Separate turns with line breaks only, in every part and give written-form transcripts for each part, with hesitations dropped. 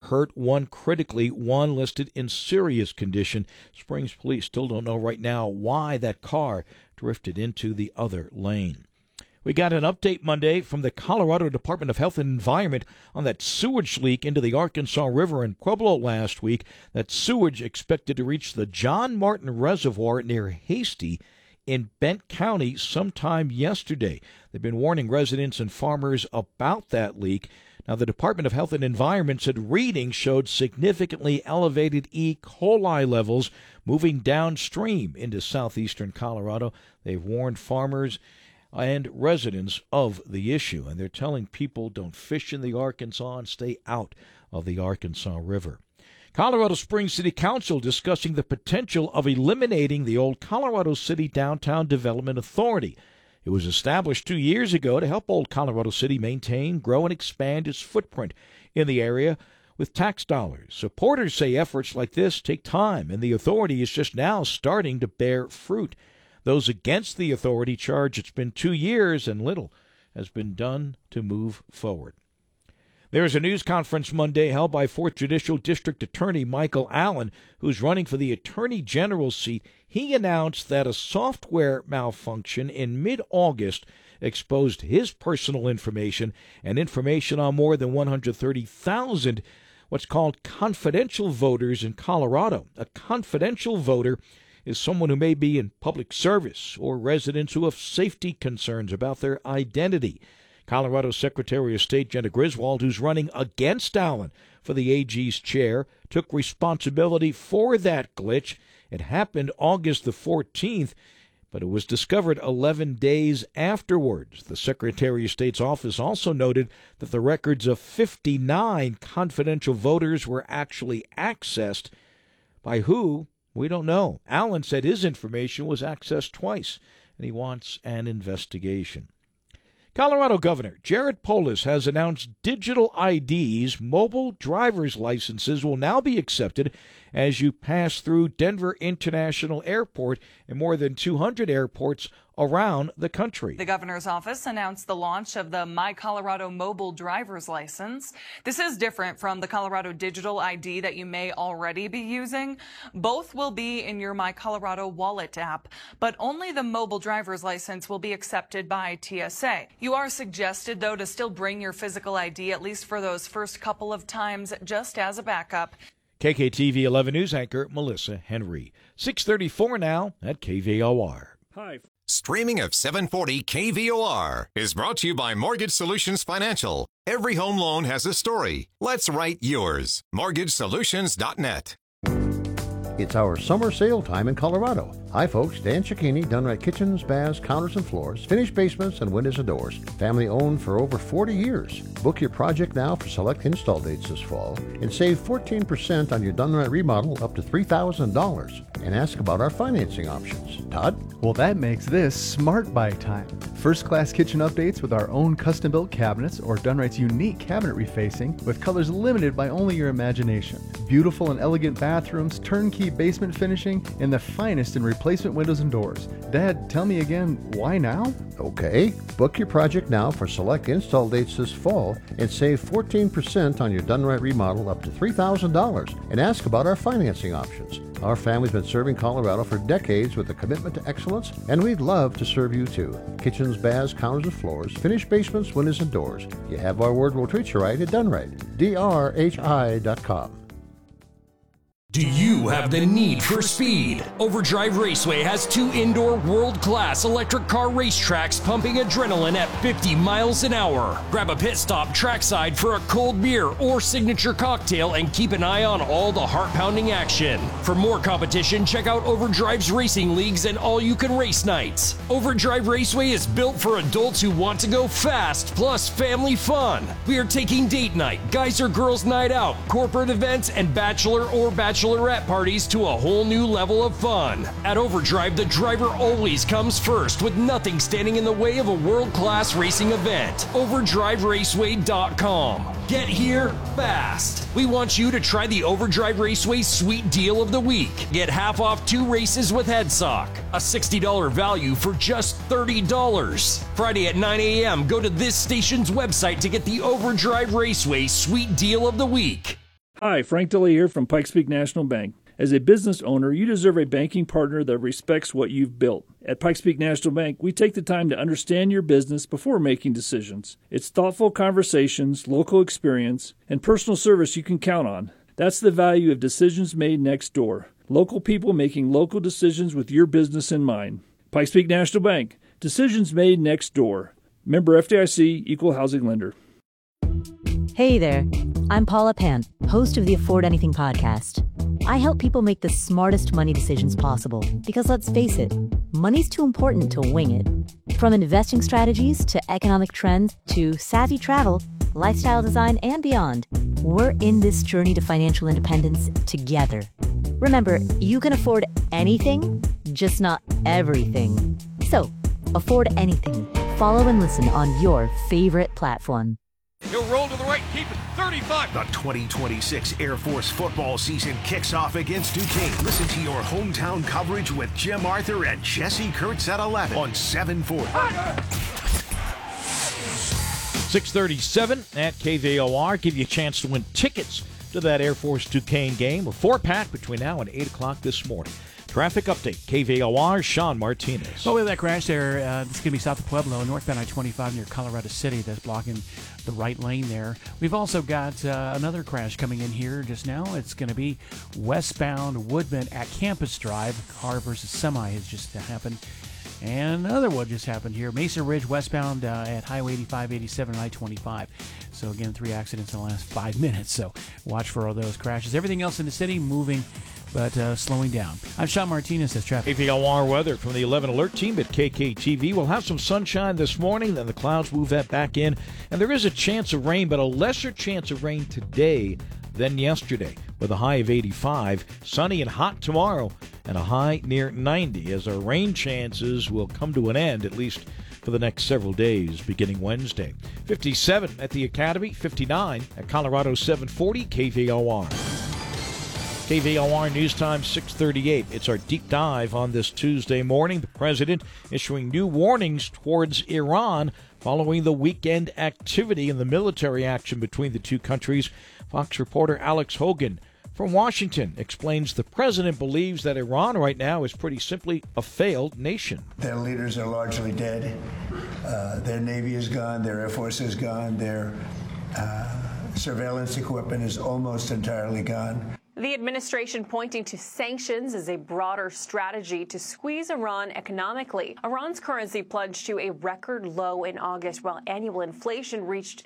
hurt, one critically, one listed in serious condition. Springs police still don't know right now why that car drifted into the other lane. We got an update Monday from the Colorado Department of Health and Environment on that sewage leak into the Arkansas River in Pueblo last week. That sewage expected to reach the John Martin Reservoir near Hasty in Bent County sometime yesterday. They've been warning residents and farmers about that leak. Now, the Department of Health and Environment said readings showed significantly elevated E. coli levels moving downstream into southeastern Colorado. They've warned farmers and residents of the issue, and they're telling people don't fish in the Arkansas and stay out of the Arkansas River. Colorado Springs City Council discussing the potential of eliminating the old Colorado City Downtown Development Authority. It was established 2 years ago to help old Colorado City maintain, grow, and expand its footprint in the area with tax dollars. Supporters say efforts like this take time, and the authority is just now starting to bear fruit. Those against the authority charge it's been 2 years and little has been done to move forward. There is a news conference Monday held by 4th Judicial District Attorney Michael Allen, who's running for the Attorney General's seat. He announced that a software malfunction in mid-August exposed his personal information and information on more than 130,000 what's called confidential voters in Colorado. A confidential voter is someone who may be in public service or residents who have safety concerns about their identity. Colorado Secretary of State Jena Griswold, who's running against Allen for the AG's chair, took responsibility for that glitch. It happened August the 14th, but it was discovered 11 days afterwards. The Secretary of State's office also noted that the records of 59 confidential voters were actually accessed. By who? We don't know. Allen said his information was accessed twice, and he wants an investigation. Colorado Governor Jared Polis has announced digital IDs, mobile driver's licenses, will now be accepted as you pass through Denver International Airport and more than 200 airports around the country.
The governor's office announced the launch of the My Colorado mobile driver's license. This is different from the Colorado digital ID that you may already be using. Both will be in your My Colorado wallet app, but only the mobile driver's license will be accepted by TSA. You are suggested, though, to still bring your physical ID, at least for those first couple of times, just as a backup.
KKTV 11 News anchor Melissa Henry. 6:34 now at KVOR.
Hi.
Streaming of 740 KVOR is brought to you by Mortgage Solutions Financial. Every home loan has a story. Let's write yours. MortgageSolutions.net.
It's our summer sale time in Colorado. Hi folks, Dan Cicchini, Dunright Kitchens, Baths, Counters and Floors, finished basements and windows and doors. Family owned for over 40 years. Book your project now for select install dates this fall and save 14% on your Dunright remodel up to $3,000. And ask about our financing options. Todd?
Well, that makes this Smart Buy time. First-class kitchen updates with our own custom-built cabinets or Dunright's unique cabinet refacing with colors limited by only your imagination. Beautiful and elegant bathrooms, turnkey basement finishing, and the finest in replacement windows and doors. Dad, tell me again, why now?
Okay, book your project now for select install dates this fall and save 14% on your Dunright remodel up to $3,000 and ask about our financing options. Our family's been serving Colorado for decades with a commitment to excellence, and we'd love to serve you too. Kitchens, baths, counters and floors, finished basements, windows and doors. You have our word, we'll treat you right at Dunright. DRHI.com.
Do you have the need for speed? Overdrive Raceway has 2 indoor world-class electric car racetracks pumping adrenaline at 50 miles an hour. Grab a pit stop trackside for a cold beer or signature cocktail and keep an eye on all the heart-pounding action. For more competition, check out Overdrive's racing leagues and all-you-can race nights. Overdrive Raceway is built for adults who want to go fast, plus family fun. We are taking date night, guys or girls night out, corporate events, and bachelor or bachelorette parties to a whole new level of fun. At Overdrive, the driver always comes first, with nothing standing in the way of a world-class racing event. OverdriveRaceway.com. Get here fast. We want you to try the Overdrive Raceway Sweet Deal of the Week. Get half off 2 races with HeadSock. A $60 value for just $30. Friday at 9 a.m., go to this station's website to get the Overdrive Raceway Sweet Deal of the Week.
Hi, Frank Dilley here from Pikes Peak National Bank. As a business owner, you deserve a banking partner that respects what you've built. At Pikes Peak National Bank, we take the time to understand your business before making decisions. It's thoughtful conversations, local experience, and personal service you can count on. That's the value of decisions made next door. Local people making local decisions with your business in mind. Pikes Peak National Bank. Decisions made next door. Member FDIC, Equal Housing Lender.
Hey there, I'm Paula Pant, host of the Afford Anything podcast. I help people make the smartest money decisions possible because, let's face it, money's too important to wing it. From investing strategies to economic trends to savvy travel, lifestyle design, and beyond, we're in this journey to financial independence together. Remember, you can afford anything, just not everything. So, afford anything. Follow and listen on your favorite platform.
He'll roll to the right, keep it 35.
The 2026 Air Force football season kicks off against Duquesne. Listen to your hometown coverage with Jim Arthur and Jesse Kurtz at 11 on 740.
637 at KVOR. Give you a chance to win tickets to that Air Force Duquesne game. A 4-pack between now and 8 o'clock this morning. Traffic update, KVOR, Sean Martinez.
Well, with that crash there, it's going to be south of Pueblo, northbound I-25 near Colorado City. That's blocking the right lane there. We've also got another crash coming in here just now. It's going to be westbound Woodman at Campus Drive. Car versus semi has just happened. And another one just happened here. Mesa Ridge westbound at Highway 85, 87, and I-25. So, again, 3 accidents in the last 5 minutes. So, watch for all those crashes. Everything else in the city moving, but slowing down. I'm Sean Martinez at Traffic.
KVOR weather from the 11 Alert team at KKTV. We'll have some sunshine this morning, then the clouds move that back in. And there is a chance of rain, but a lesser chance of rain today than yesterday, with a high of 85. Sunny and hot tomorrow, and a high near 90, as our rain chances will come to an end, at least for the next several days, beginning Wednesday. 57 at the Academy, 59 at Colorado 740 KVOR. KVOR News Time 6:38. It's our deep dive on this Tuesday morning. The president issuing new warnings towards Iran following the weekend activity and the military action between the two countries. Fox reporter Alex Hogan from Washington explains the president believes that Iran right now is pretty simply a failed nation.
Their leaders are largely dead. Their Navy is gone. Their Air Force is gone. Their surveillance equipment is almost entirely gone.
The administration pointing to sanctions as a broader strategy to squeeze Iran economically. Iran's currency plunged to a record low in August, while annual inflation reached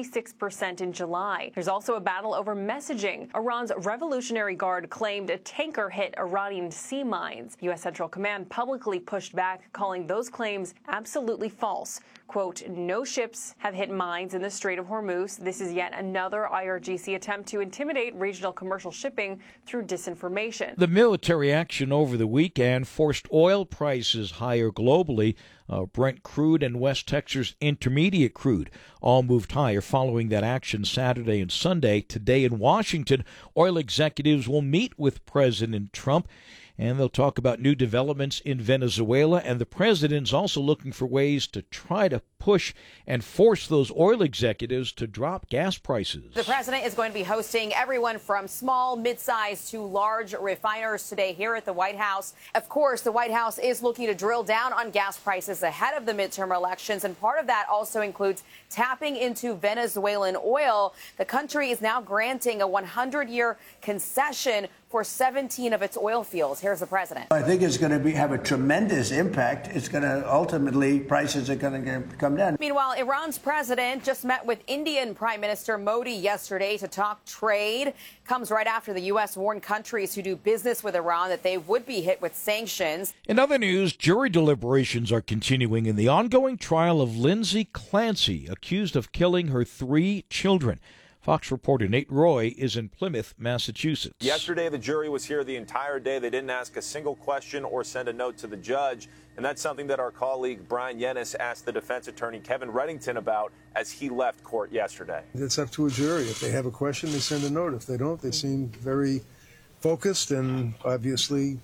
66% in July. There's also a battle over messaging. Iran's Revolutionary Guard claimed a tanker hit Iranian sea mines. U.S. Central Command publicly pushed back, calling those claims absolutely false. Quote, no ships have hit mines in the Strait of Hormuz. This is yet another IRGC attempt to intimidate regional commercial shipping through disinformation.
The military action over the weekend forced oil prices higher globally. Brent crude and West Texas Intermediate crude all moved higher following that action Saturday and Sunday. Today in Washington, oil executives will meet with President Trump, and they'll talk about new developments in Venezuela. And the president's also looking for ways to try to push and force those oil executives to drop gas prices.
The president is going to be hosting everyone from small, mid-sized to large refiners today here at the White House. Of course, the White House is looking to drill down on gas prices ahead of the midterm elections, and part of that also includes tapping into Venezuelan oil. The country is now granting a 100-year concession for 17 of its oil fields. Here's the president.
I think it's going to have a tremendous impact. It's going to ultimately, prices are going to come down.
Meanwhile, Iran's president just met with Indian Prime Minister Modi yesterday to talk trade. Comes right after the U.S. warned countries who do business with Iran that they would be hit with sanctions.
In other news, jury deliberations are continuing in the ongoing trial of Lindsay Clancy, accused of killing her 3 children. Fox reporter Nate Roy is in Plymouth, Massachusetts.
Yesterday, the jury was here the entire day. They didn't ask a single question or send a note to the judge. And that's something that our colleague Brian Yennis asked the defense attorney Kevin Reddington about as he left court yesterday.
It's up to a jury. If they have a question, they send a note. If they don't, they seem very focused and obviously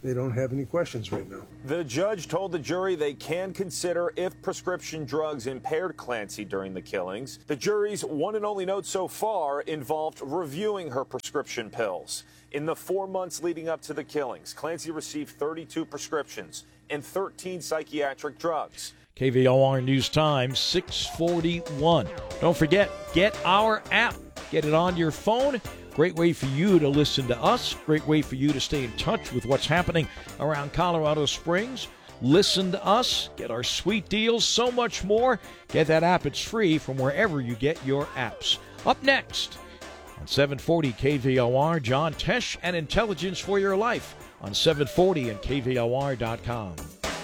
they don't have any questions right now.
The judge told the jury they can consider if prescription drugs impaired Clancy during the killings. The jury's one and only note so far involved reviewing her prescription pills. In the 4 months leading up to the killings, Clancy received 32 prescriptions and 13 psychiatric drugs.
KVOR News Time, 6:41. Don't forget, get our app. Get it on your phone. Great way for you to listen to us. Great way for you to stay in touch with what's happening around Colorado Springs. Listen to us. Get our sweet deals. So much more. Get that app. It's free from wherever you get your apps. Up next on 740 KVOR, John Tesh and Intelligence for Your Life on 740 and KVOR.com.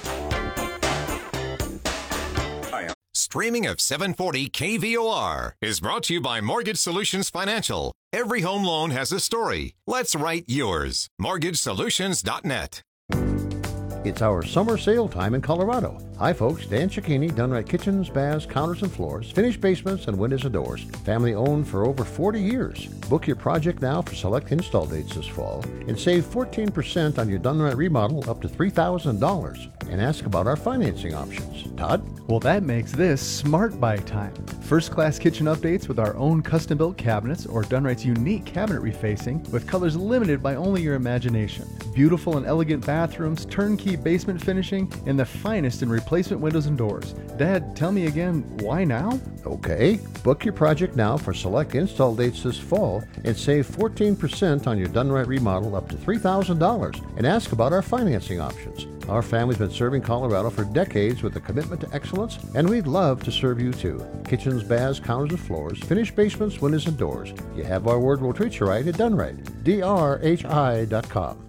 Streaming of 740 KVOR is brought to you by Mortgage Solutions Financial. Every home loan has a story. Let's write yours. MortgageSolutions.net.
It's our summer sale time in Colorado. Hi folks, Dan Cicchini, Dunright Kitchens, Baths, Counters and Floors, finished basements and windows and doors. Family owned for over 40 years. Book your project now for select install dates this fall and save 14% on your Dunright remodel up to $3,000. And ask about our financing options. Todd?
Well, that makes this Smart Buy time. First-class kitchen updates with our own custom-built cabinets or Dunright's unique cabinet refacing with colors limited by only your imagination. Beautiful and elegant bathrooms, turnkey basement finishing, and the finest in replacement windows and doors. Dad, tell me again, why now?
Okay. Book your project now for select install dates this fall and save 14% on your Dunright remodel up to $3,000. And ask about our financing options. Our family's been serving Colorado for decades with a commitment to excellence, and we'd love to serve you too. Kitchens, baths, counters and floors, finished basements, windows and doors. You have our word, we'll treat you right at Dunright. DRHI.com.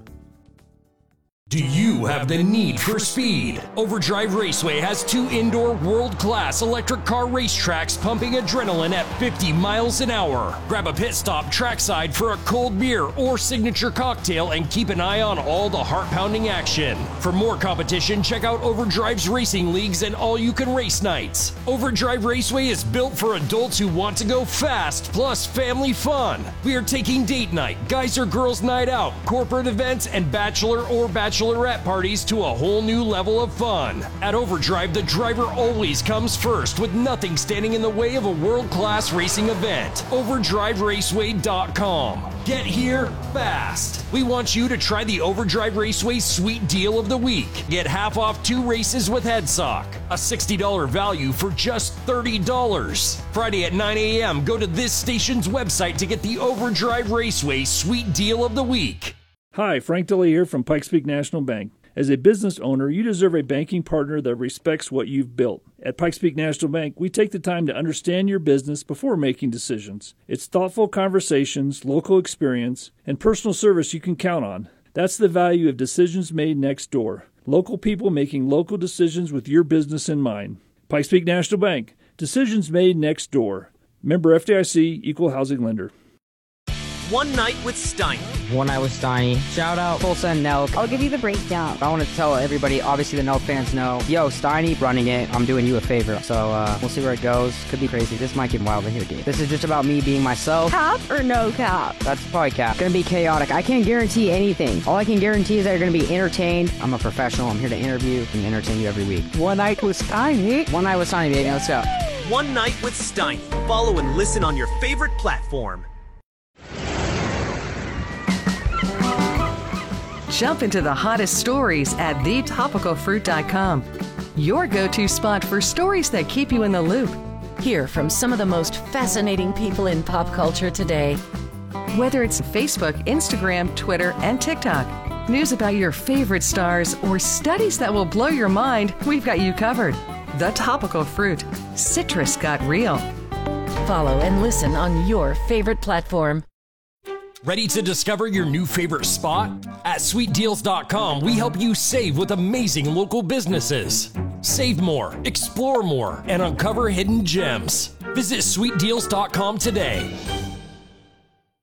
Do you have the need for speed? Overdrive Raceway has 2 indoor world-class electric car racetracks pumping adrenaline at 50 miles an hour. Grab a pit stop trackside for a cold beer or signature cocktail and keep an eye on all the heart-pounding action. For more competition, check out Overdrive's racing leagues and all-you-can race nights. Overdrive Raceway is built for adults who want to go fast, plus family fun. We are taking date night, guys or girls night out, corporate events, and bachelor or bachelorette parties to a whole new level of fun. At Overdrive, the driver always comes first, with nothing standing in the way of a world-class racing event. OverdriveRaceway.com. Get here fast. We want you to try the Overdrive Raceway Sweet Deal of the Week. Get half off 2 races with HeadSock. A $60 value for just $30. Friday at 9 a.m., go to this station's website to get the Overdrive Raceway Sweet Deal of the Week.
Hi, Frank Dilly here from Pikes Peak National Bank. As a business owner, you deserve a banking partner that respects what you've built. At Pikes Peak National Bank, we take the time to understand your business before making decisions. It's thoughtful conversations, local experience, and personal service you can count on. That's the value of decisions made next door. Local people making local decisions with your business in mind. Pikes Peak National Bank. Decisions made next door. Member FDIC, Equal Housing Lender.
One Night with Steiny.
One Night with Steiny. Shout out Tulsa and Nelk.
I'll give you the breakdown.
I want to tell everybody, obviously the Nelk fans know, yo, Steiny running it, I'm doing you a favor. So we'll see where it goes. Could be crazy. This might get wild in here, dude. This is just about me being myself.
Cap or no cap?
That's probably cap. Gonna be chaotic. I can't guarantee anything. All I can guarantee is that you're gonna be entertained. I'm a professional. I'm here to interview and entertain you every week.
One Night with Steiny.
One Night with Steiny, baby. Let's go.
One Night with Steiny. Follow and listen on your favorite platform.
Jump into the hottest stories at thetopicalfruit.com. Your go-to spot for stories that keep you in the loop.
Hear from some of the most fascinating people in pop culture today.
Whether it's Facebook, Instagram, Twitter, and TikTok, news about your favorite stars, or studies that will blow your mind, we've got you covered. The Topical Fruit. Citrus got real.
Follow and listen on your favorite platform.
Ready to discover your new favorite spot? At SweetDeals.com, we help you save with amazing local businesses. Save more, explore more, and uncover hidden gems. Visit SweetDeals.com today.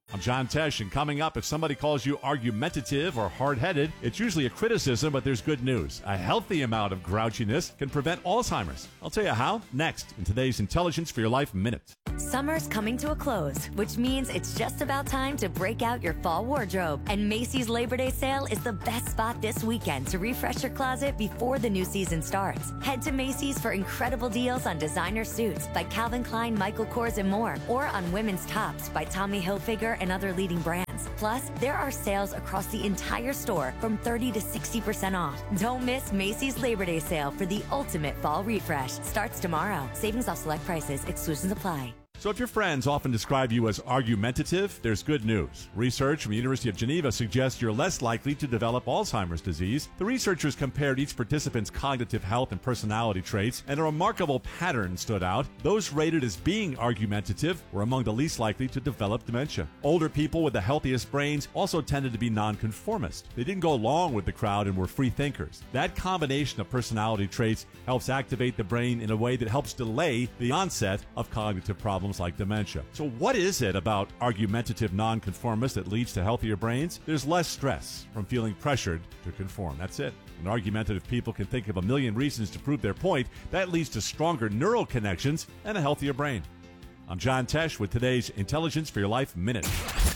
I'm John Tesh, and coming up, if somebody calls you argumentative or hard-headed, it's usually a criticism, but there's good news. A healthy amount of grouchiness can prevent Alzheimer's. I'll tell you how next in today's Intelligence for Your Life Minute.
Summer's coming to a close, which means it's just about time to break out your fall wardrobe. And Macy's Labor Day sale is the best spot this weekend to refresh your closet before the new season starts. Head to Macy's for incredible deals on designer suits by Calvin Klein, Michael Kors, and more, or on women's tops by Tommy Hilfiger and other leading brands. Plus, there are sales across the entire store from 30 to 60% off. Don't miss Macy's Labor Day sale for the ultimate fall refresh. Starts tomorrow. Savings off select prices. Exclusions apply.
So if your friends often describe you as argumentative, there's good news. Research from the University of Geneva suggests you're less likely to develop Alzheimer's disease. The researchers compared each participant's cognitive health and personality traits, and a remarkable pattern stood out. Those rated as being argumentative were among the least likely to develop dementia. Older people with the healthiest brains also tended to be nonconformist. They didn't go along with the crowd and were free thinkers. That combination of personality traits helps activate the brain in a way that helps delay the onset of cognitive problems like dementia. So what is it about argumentative nonconformists that leads to healthier brains? There's less stress from feeling pressured to conform. That's it. When argumentative people can think of a million reasons to prove their point, that leads to stronger neural connections and a healthier brain. I'm John Tesh with today's Intelligence for Your Life Minute.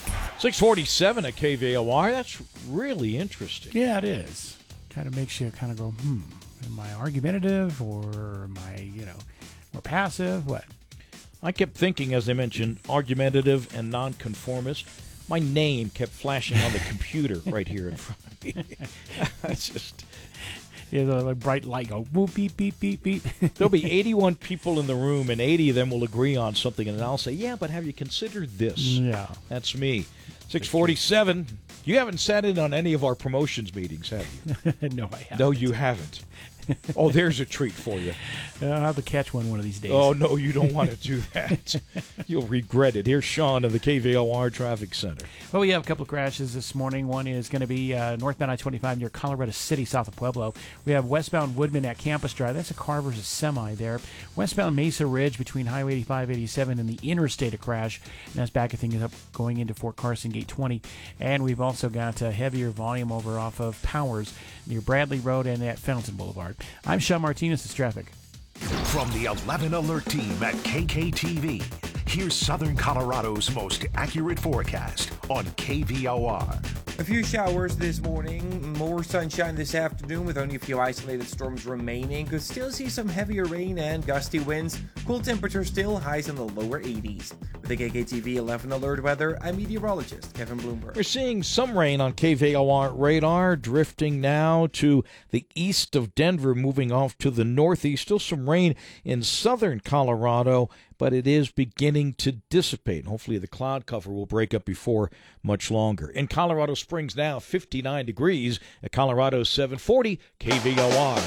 647 at KVOR. That's really interesting.
Yeah, it is. Kind of makes you kind of go, am I argumentative or am I, more passive? What?
I kept thinking, as I mentioned, argumentative and nonconformist. My name kept flashing on the computer right here in front of me. It's just...
Yeah, the bright light go, boop, beep, beep, beep, beep.
There'll be 81 people in the room, and 80 of them will agree on something, and I'll say, yeah, but have you considered this?
Yeah.
That's me. 647. You haven't sat in on any of our promotions meetings, have
you? No, I haven't.
No, you haven't. Oh, there's a treat for you.
I'll have to catch one of these days.
Oh, no, you don't want to do that. You'll regret it. Here's Sean in the KVOR Traffic Center.
Well, we have a couple of crashes this morning. One is going to be northbound I-25 near Colorado City, south of Pueblo. We have westbound Woodman at Campus Drive. That's a car versus semi there. Westbound Mesa Ridge between Highway 85, 87 and the interstate, a crash. And that's backing things up going into Fort Carson Gate 20. And we've also got a heavier volume over off of Powers near Bradley Road and at Fountain Boulevard. I'm Sean Martinez. It's traffic.
From the 11 Alert Team at KKTV, here's Southern Colorado's most accurate forecast on KVOR.
A few showers this morning, more sunshine this afternoon with only a few isolated storms remaining. Could still see some heavier rain and gusty winds. Cool temperatures still, highs in the lower 80s. With the KKTV 11 Alert weather, I'm meteorologist Kevin Bloomberg.
We're seeing some rain on KVOR radar, drifting now to the east of Denver, moving off to the northeast. Still some rain in southern Colorado, but it is beginning to dissipate. Hopefully the cloud cover will break up before much longer. In Colorado Springs now, 59 degrees at Colorado 740 KVOR.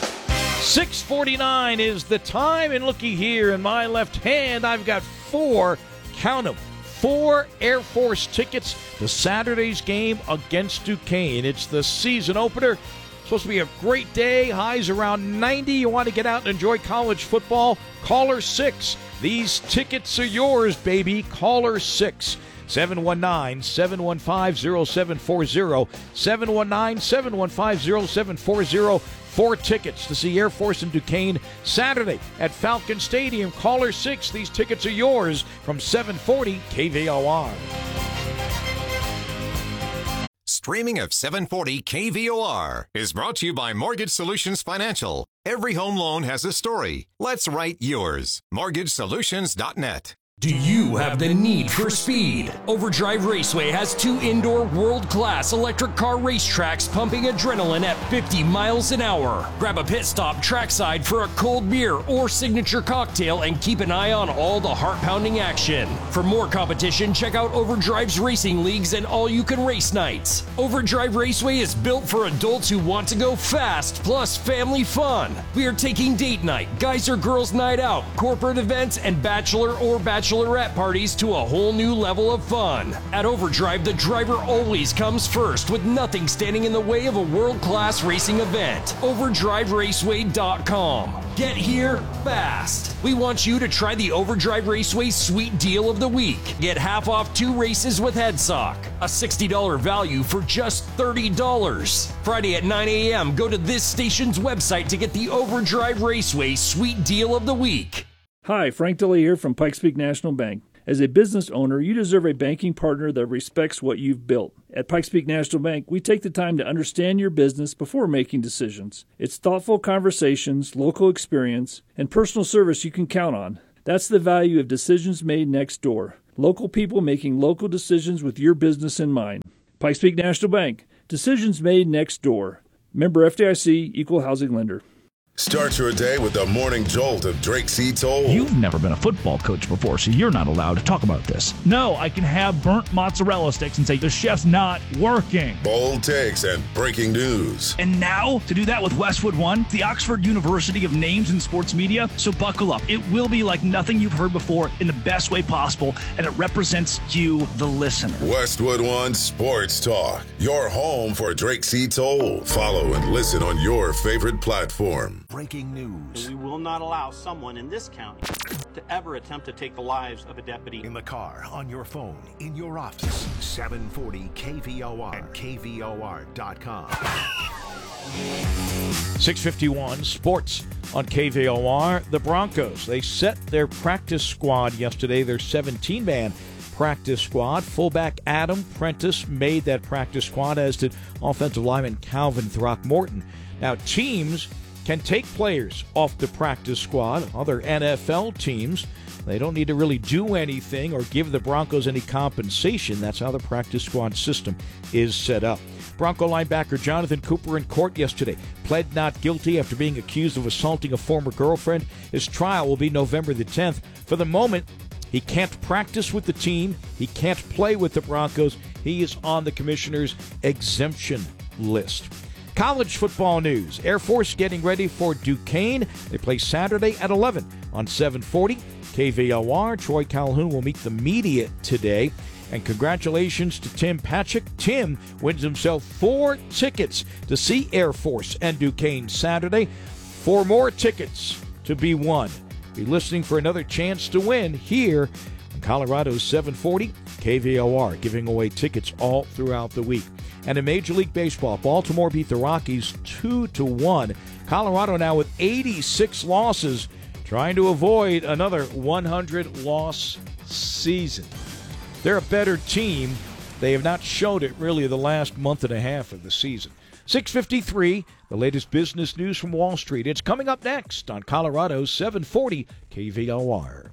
6:49 is the time, and looky here in my left hand, I've got four, count them, 4 Air Force tickets to Saturday's game against Duquesne. It's the season opener. Supposed to be a great day, highs around 90. You want to get out and enjoy college football? Caller 6. These tickets are yours, baby. Caller 6. 719-715-0740. 719-715-0740. 4 tickets to see Air Force in Duquesne Saturday at Falcon Stadium. Caller 6. These tickets are yours from 740 KVOR.
Streaming of 740 KVOR is brought to you by Mortgage Solutions Financial. Every home loan has a story. Let's write yours. MortgageSolutions.net.
Do you have the need for speed? Overdrive Raceway has 2 indoor world-class electric car racetracks pumping adrenaline at 50 miles an hour. Grab a pit stop trackside for a cold beer or signature cocktail and keep an eye on all the heart-pounding action. For more competition, check out Overdrive's racing leagues and all-you-can-race nights. Overdrive Raceway is built for adults who want to go fast, plus family fun. We are taking date night, guys or girls night out, corporate events, and bachelor or bachelorette bachelorette parties to a whole new level of fun. At Overdrive, the driver always comes first with nothing standing in the way of a world-class racing event. OverdriveRaceway.com. Get here fast. We want you to try the Overdrive Raceway Sweet Deal of the Week. Get half off 2 races with HeadSock. A $60 value for just $30. Friday at 9 a.m., go to this station's website to get the Overdrive Raceway Sweet Deal of the Week.
Hi, Frank DeLay here from Pikes Peak National Bank. As a business owner, you deserve a banking partner that respects what you've built. At Pikes Peak National Bank, we take the time to understand your business before making decisions. It's thoughtful conversations, local experience, and personal service you can count on. That's the value of decisions made next door. Local people making local decisions with your business in mind. Pikes Peak National Bank. Decisions made next door. Member FDIC, Equal Housing Lender.
Start your day with the morning jolt of Drake C. Toll.
You've never been a football coach before, so you're not allowed to talk about this. No, I can have burnt mozzarella sticks and say the chef's not working.
Bold takes and breaking news.
And now, to do that with Westwood One, the Oxford University of Names in Sports Media, so buckle up. It will be like nothing you've heard before in the best way possible, and it represents you, the listener.
Westwood One Sports Talk, your home for Drake C. Toll. Follow and listen on your favorite platform.
Breaking news.
We will not allow someone in this county to ever attempt to take the lives of a deputy.
In the car, on your phone, in your office. 740 KVOR and KVOR.com.
6:51 sports on KVOR. The Broncos, they set their practice squad yesterday, their 17-man practice squad. Fullback Adam Prentice made that practice squad, as did offensive lineman Calvin Throckmorton. Now, teams can take players off the practice squad. Other NFL teams, they don't need to really do anything or give the Broncos any compensation. That's how the practice squad system is set up. Bronco linebacker Jonathan Cooper in court yesterday pled not guilty after being accused of assaulting a former girlfriend. His trial will be November the 10th. For the moment, he can't practice with the team. He can't play with the Broncos. He is on the commissioner's exemption list. College football news. Air Force getting ready for Duquesne. They play Saturday at 11 on 740 KVOR. Troy Calhoun will meet the media today. And congratulations to Tim Patrick. Tim wins himself 4 tickets to see Air Force and Duquesne Saturday. 4 more tickets to be won. Be listening for another chance to win here on Colorado's 740 KVOR, giving away tickets all throughout the week. And in Major League Baseball, Baltimore beat the Rockies 2-1. Colorado now with 86 losses, trying to avoid another 100-loss season. They're a better team. They have not showed it really the last month and a half of the season. 6:53, the latest business news from Wall Street. It's coming up next on Colorado's 740 KVOR.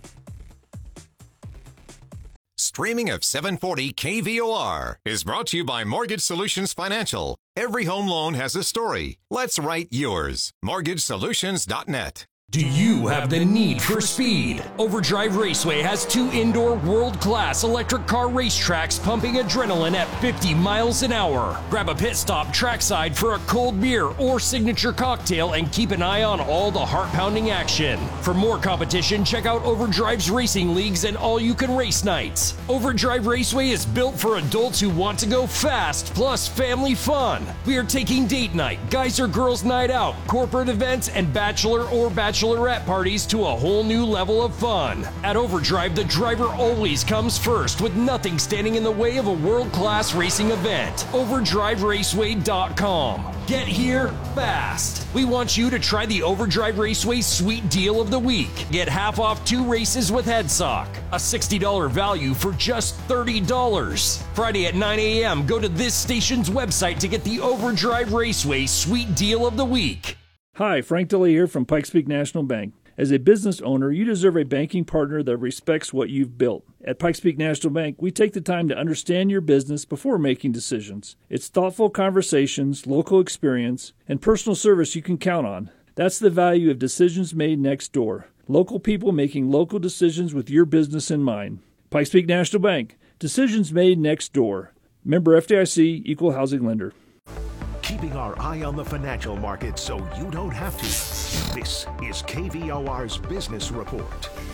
Streaming of 740 KVOR is brought to you by Mortgage Solutions Financial. Every home loan has a story. Let's write yours. MortgageSolutions.net.
Do you have the need for speed? Overdrive Raceway has 2 indoor world-class electric car racetracks pumping adrenaline at 50 miles an hour. Grab a pit stop trackside for a cold beer or signature cocktail and keep an eye on all the heart-pounding action. For more competition, check out Overdrive's racing leagues and all-you-can-race nights. Overdrive Raceway is built for adults who want to go fast, plus family fun. We are taking date night, guys or girls night out, corporate events, and bachelor or bachelorette parties to a whole new level of fun. At Overdrive, the driver always comes first with nothing standing in the way of a world-class racing event. OverdriveRaceway.com. Get here fast. We want you to try the Overdrive Raceway Sweet Deal of the Week. Get half off 2 races with HeadSock. A $60 value for just $30. Friday at 9 a.m., go to this station's website to get the Overdrive Raceway Sweet Deal of the Week.
Hi, Frank DeLay here from Pikes Peak National Bank. As a business owner, you deserve a banking partner that respects what you've built. At Pikes Peak National Bank, we take the time to understand your business before making decisions. It's thoughtful conversations, local experience, and personal service you can count on. That's the value of decisions made next door. Local people making local decisions with your business in mind. Pikes Peak National Bank. Decisions made next door. Member FDIC, Equal Housing Lender.
Keeping our eye on the financial markets so you don't have to. This is KVOR's Business Report.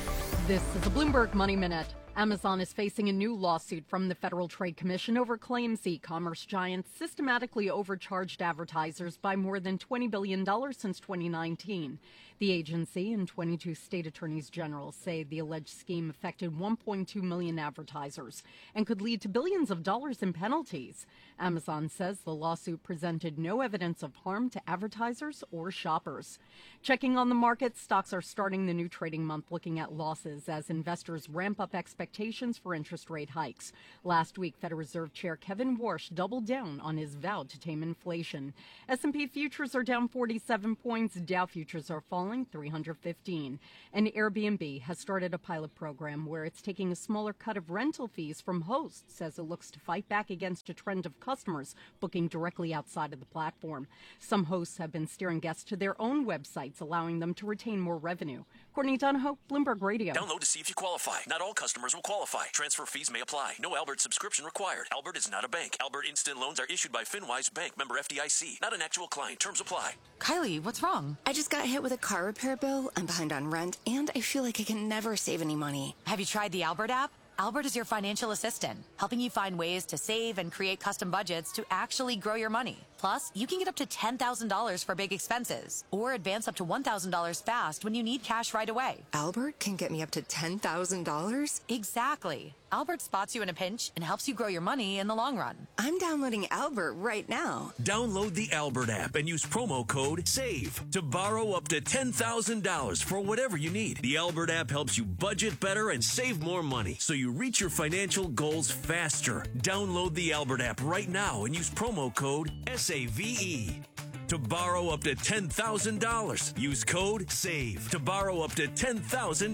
This is a Bloomberg Money Minute. Amazon is facing a new lawsuit from the Federal Trade Commission over claims e-commerce giants systematically overcharged advertisers by more than $20 billion since 2019. The agency and 22 state attorneys general say the alleged scheme affected 1.2 million advertisers and could lead to billions of dollars in penalties. Amazon says the lawsuit presented no evidence of harm to advertisers or shoppers. Checking on the market, stocks are starting the new trading month looking at losses as investors ramp up expectations for interest rate hikes. Last week, Federal Reserve Chair Kevin Warsh doubled down on his vow to tame inflation. S&P futures are down 47 points. Dow futures are falling 315. And Airbnb has started a pilot program where it's taking a smaller cut of rental fees from hosts as it looks to fight back against a trend of customers booking directly outside of the platform. Some hosts have been steering guests to their own websites, allowing them to retain more revenue. Courtney Donahoe, Bloomberg Radio.
Download to see if you qualify. Not all customers will qualify. Transfer fees may apply. No Albert subscription required. Albert is not a bank. Albert Instant Loans are issued by FinWise Bank, member FDIC. Not an actual client. Terms apply.
Kylie, what's wrong? I just got hit with a car repair bill. I'm behind on rent, and I feel like I can never save any money.
Have you tried the Albert app? Albert is your financial assistant, helping you find ways to save and create custom budgets to actually grow your money. Plus, you can get up to $10,000 for big expenses, or advance up to $1,000 fast when you need cash right away.
Albert can get me up to $10,000?
Exactly. Albert spots you in a pinch and helps you grow your money in the long run.
I'm downloading Albert right now.
Download the Albert app and use promo code SAVE to borrow up to $10,000 for whatever you need. The Albert app helps you budget better and save more money so you reach your financial goals faster. Download the Albert app right now and use promo code SAVE to borrow up to $10,000. Use code SAVE to borrow up to $10,000.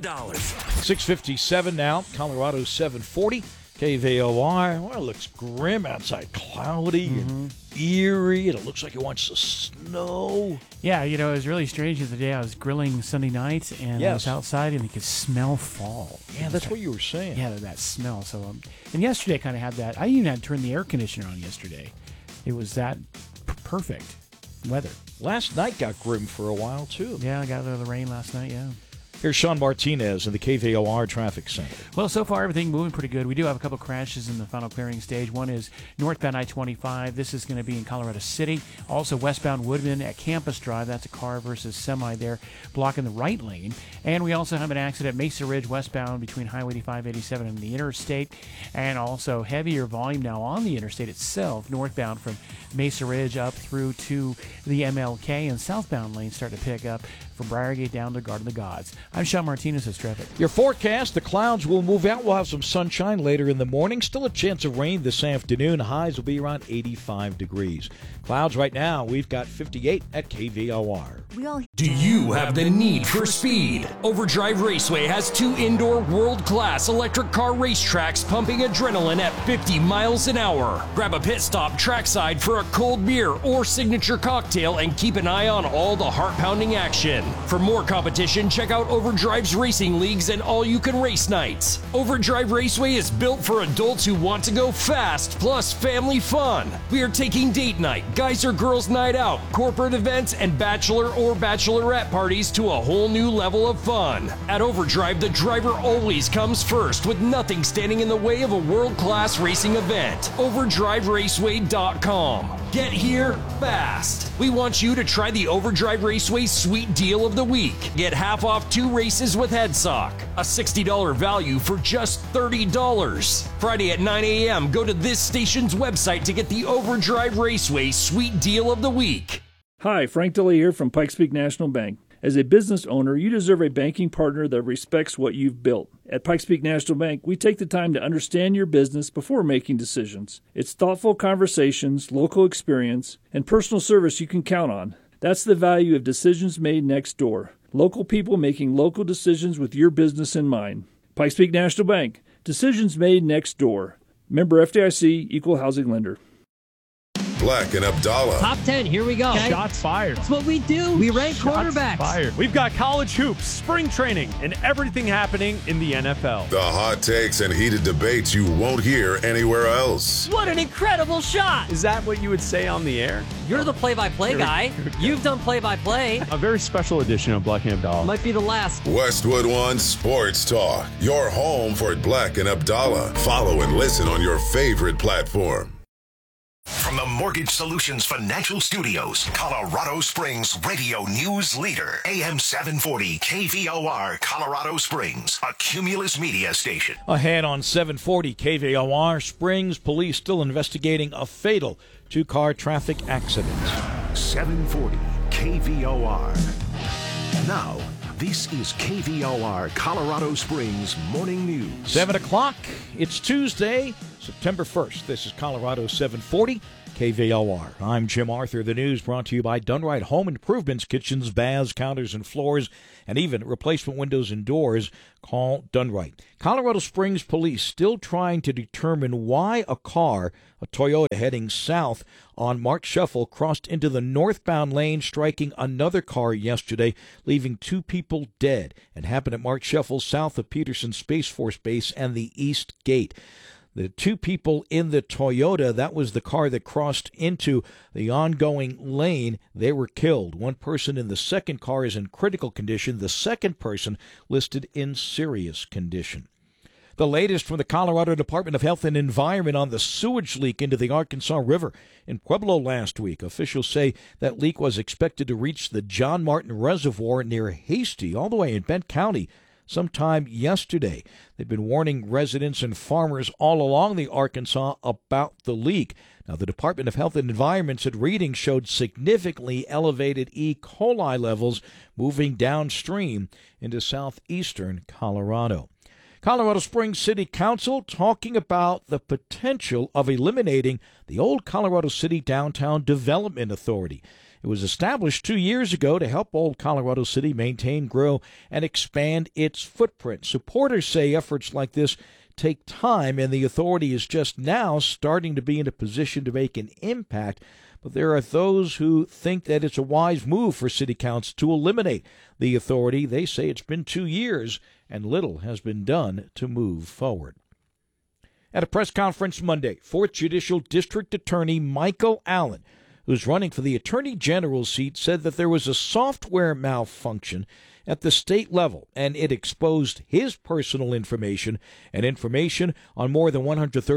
6:57 now. Colorado 740. KVOR. Well, it looks grim outside. Cloudy and eerie. And it looks like it wants to snow.
Yeah, you know, it was really strange the other day. I was grilling Sunday night, and I was outside, and you could smell fall.
Yeah, that's what you were saying.
Yeah, that smell. So, and yesterday I kind of had that. I even had to turn the air conditioner on yesterday. It was that perfect weather.
Last night got grim for a while, too.
Yeah, I got out of the rain last night, yeah.
Here's Sean Martinez in the KVOR Traffic Center.
Well, so far, everything moving pretty good. We do have a couple crashes in the final clearing stage. One is northbound I-25. This is going to be in Colorado City. Also, westbound Woodman at Campus Drive. That's a car versus semi there, blocking the right lane. And we also have an accident at Mesa Ridge westbound between Highway 85-87 and the interstate. And also heavier volume now on the interstate itself, northbound from Mesa Ridge up through to the MLK, and southbound lanes start to pick up from Briargate down to Garden of the Gods. I'm Sean Martinez with traffic.
Your forecast, the clouds will move out. We'll have some sunshine later in the morning. Still a chance of rain this afternoon. Highs will be around 85 degrees. Clouds right now, we've got 58 at KVOR.
Do you have the need for speed? Overdrive Raceway has 2 indoor world-class electric car racetracks pumping adrenaline at 50 miles an hour. Grab a pit stop trackside for a cold beer or signature cocktail and keep an eye on all the heart-pounding action. For more competition, check out Overdrive's racing leagues and all-you-can-race nights. Overdrive Raceway is built for adults who want to go fast, plus family fun. We are taking date night, guys or girls night out, corporate events, and bachelor or bachelorette parties to a whole new level of fun. At Overdrive, the driver always comes first, with nothing standing in the way of a world-class racing event. OverdriveRaceway.com. Get here fast. We want you to try the Overdrive Raceway Sweet Deal of the Week. Get half off 2 races with HeadSock. A $60 value for just $30. Friday at 9 a.m., go to this station's website to get the Overdrive Raceway Sweet Deal of the Week.
Hi, Frank DeLay here from Pikes Peak National Bank. As a business owner, you deserve a banking partner that respects what you've built. At Pikes Peak National Bank, we take the time to understand your business before making decisions. It's thoughtful conversations, local experience, and personal service you can count on. That's the value of decisions made next door. Local people making local decisions with your business in mind. Pikes Peak National Bank. Decisions made next door. Member FDIC, Equal Housing Lender.
Black and Abdallah.
Top 10, here we go. Okay.
Shots fired.
That's what we do. We rank quarterbacks.
Fired. We've got college hoops, spring training, and everything happening in the NFL.
The hot takes and heated debates you won't hear anywhere else.
What an incredible shot.
Is that what you would say on the air?
You're the play-by-play guy. You've done play-by-play.
A very special edition of Black and Abdallah.
Might be the last.
Westwood One Sports Talk. Your home for Black and Abdallah. Follow and listen on your favorite platform.
From the Mortgage Solutions Financial Studios, Colorado Springs radio news leader, AM 740 KVOR, Colorado Springs, a Cumulus media station.
Ahead on 740 KVOR, Springs police still investigating a fatal two-car traffic accident.
740 KVOR. Now, this is KVOR, Colorado Springs Morning News.
7 o'clock. It's Tuesday, September 1st. This is Colorado 740 KVOR. I'm Jim Arthur. The news brought to you by Dunright Home Improvements, kitchens, baths, counters, and floors, and even replacement windows and doors. Call Dunright. Colorado Springs police still trying to determine why a car, a Toyota heading south on Mark Shuffle, crossed into the northbound lane, striking another car yesterday, leaving 2 people dead. It happened at Mark Shuffle south of Peterson Space Force Base and the East Gate. The 2 people in the Toyota, that was the car that crossed into the ongoing lane, they were killed. 1 person in the second car is in critical condition. The second person listed in serious condition. The latest from the Colorado Department of Health and Environment on the sewage leak into the Arkansas River in Pueblo last week. Officials say that leak was expected to reach the John Martin Reservoir near Hasty, all the way in Bent County, sometime yesterday. They've been warning residents and farmers all along the Arkansas about the leak. Now, the Department of Health and Environment said readings showed significantly elevated E. coli levels moving downstream into southeastern Colorado. Colorado Springs City Council talking about the potential of eliminating the old Colorado City Downtown Development Authority. It was established 2 years ago to help Old Colorado City maintain, grow, and expand its footprint. Supporters say efforts like this take time, and the authority is just now starting to be in a position to make an impact. But there are those who think that it's a wise move for City Council to eliminate the authority. They say it's been 2 years, and little has been done to move forward. At a press conference Monday, 4th Judicial District Attorney Michael Allen, who's running for the Attorney General's seat, said that there was a software malfunction at the state level, and it exposed his personal information and information on more than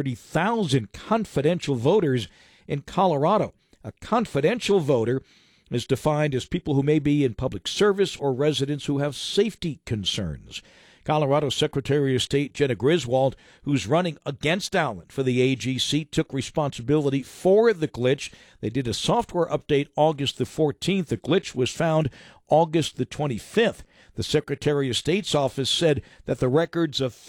130,000 confidential voters in Colorado. A confidential voter is defined as people who may be in public service or residents who have safety concerns. Colorado Secretary of State Jena Griswold, who's running against Allen for the AG seat, took responsibility for the glitch. They did a software update August the 14th. The glitch was found August the 25th. The Secretary of State's office said that the records of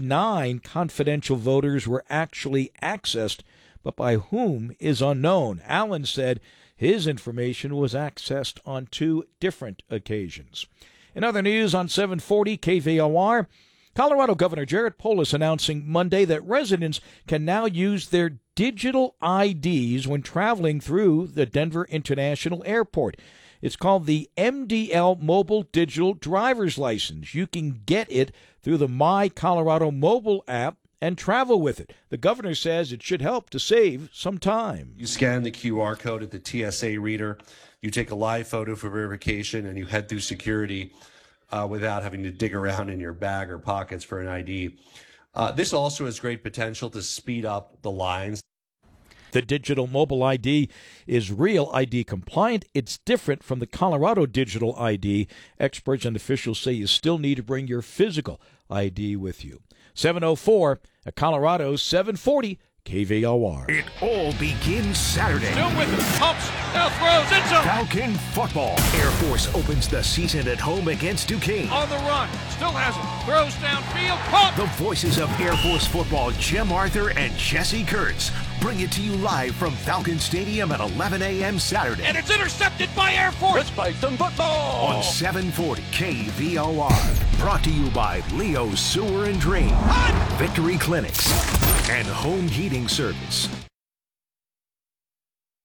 59 confidential voters were actually accessed, but by whom is unknown. Allen said his information was accessed on 2 different occasions. In other news on 740 KVOR, Colorado Governor Jared Polis announcing Monday that residents can now use their digital IDs when traveling through the Denver International Airport. It's called the MDL Mobile Digital Driver's License. You can get it through the My Colorado mobile app and travel with it. The governor says it should help to save some time.
You scan the QR code at the TSA reader, you take a live photo for verification, and you head through security without having to dig around in your bag or pockets for an ID. This also has great potential to speed up the lines.
The digital mobile ID is Real ID compliant. It's different from the Colorado digital ID. Experts and officials say you still need to bring your physical ID with you. 704 at Colorado 740 KVOR.
It all begins Saturday.
Still with it. Pumps. Now throws. It's a
Falcon football. Air Force opens the season at home against Duquesne.
on the run. Still has it. Throws downfield. Pump.
The voices of Air Force football, Jim Arthur and Jesse Kurtz, bring it to you live from Falcon Stadium at 11 a.m. Saturday.
And it's intercepted by Air Force.
It's Python football on 740 KVOR. Brought to you by Leo's Sewer and Drain, Victory Clinics, and Home Heating Service.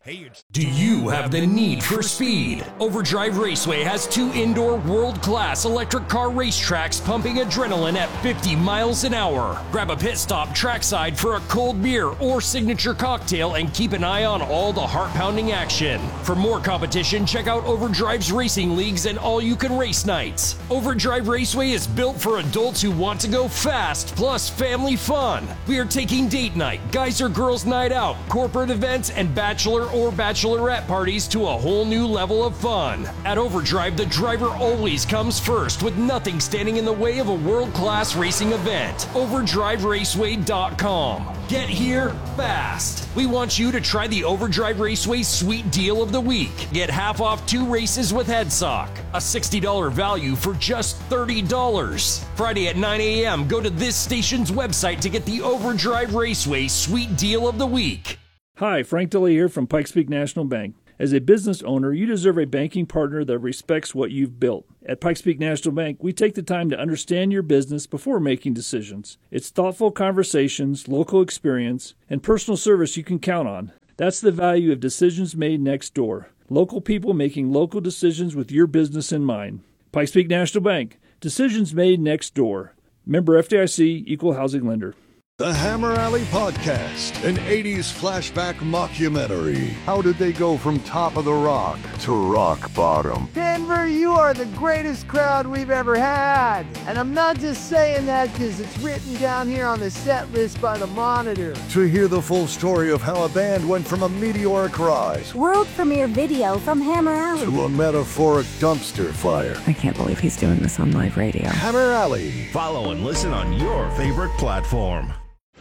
Do you have the need for speed? Overdrive Raceway has 2 indoor world-class electric car racetracks pumping adrenaline at 50 miles an hour. Grab a pit stop trackside for a cold beer or signature cocktail and keep an eye on all the heart-pounding action. For more competition, check out Overdrive's racing leagues and all-you-can-race nights. Overdrive Raceway is built for adults who want to go fast, plus family fun. We are taking date night, guys or girls night out, corporate events, and bachelor or bachelorette parties to a whole new level of fun. At Overdrive, the driver always comes first, with nothing standing in the way of a world-class racing event. OverdriveRaceway.com. Get here fast. We want you to try the Overdrive Raceway Sweet Deal of the Week. Get half off 2 races with HeadSock. A $60 value for just $30. Friday at 9 a.m., go to this station's website to get the Overdrive Raceway Sweet Deal of the Week.
Hi, Frank DeLay here from Pikes Peak National Bank. As a business owner, you deserve a banking partner that respects what you've built. At Pikes Peak National Bank, we take the time to understand your business before making decisions. It's thoughtful conversations, local experience, and personal service you can count on. That's the value of decisions made next door. Local people making local decisions with your business in mind. Pikes Peak National Bank. Decisions made next door. Member FDIC, Equal Housing Lender.
The Hammer Alley Podcast, an 80s flashback mockumentary. How did they go from top of the rock to rock bottom?
Denver, you are the greatest crowd we've ever had. And I'm not just saying that because it's written down here on the set list by the Monitor.
To hear the full story of how a band went from a meteoric rise,
world premiere video from Hammer Alley,
to a metaphoric dumpster fire.
I can't believe he's doing this on live radio.
Hammer Alley.
Follow and listen on your favorite platform.